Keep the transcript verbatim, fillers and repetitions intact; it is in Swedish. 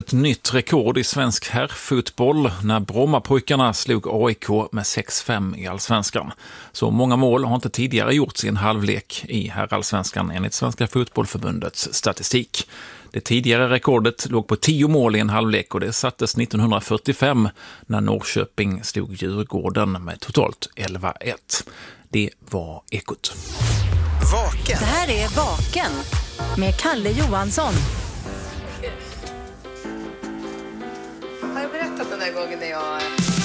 Ett nytt rekord i svensk herrfotboll när Brommapojkarna slog A I K med sex fem i Allsvenskan. Så många mål har inte tidigare gjorts i en halvlek i herrallsvenskan enligt Svenska fotbollförbundets statistik. Det tidigare rekordet låg på tio mål i en halvlek och det sattes nittonhundrafyrtiofem när Norrköping slog Djurgården med totalt elva ett. Det var Ekot. Vaken. Det här är Vaken med Kalle Johansson. Har jag berättat den där gången när jag